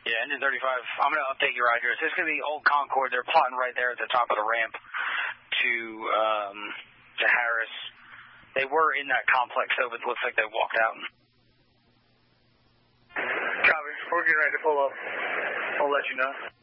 Yeah, engine 35. I'm going to update your address. This is going to be Old Concord. They're plotting right there at the top of the ramp to Harris. They were in that complex, though, but it looks like they walked out. Copy. We're getting ready to pull up. I'll let you know.